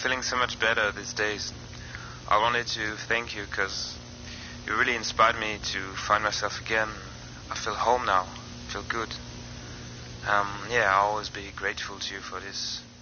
feeling so much better these days. I wanted to thank you because you really inspired me to find myself again. I feel home now. I feel good. I'll always be grateful to you for this.